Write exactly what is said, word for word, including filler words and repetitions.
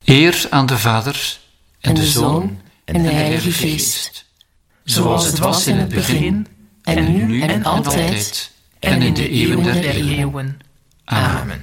Eer aan de Vader en, en de de Zoon Zoon en de Heilige Geest. Zoals het was in het begin, en nu en altijd, en in de eeuwen der eeuwen. Amen.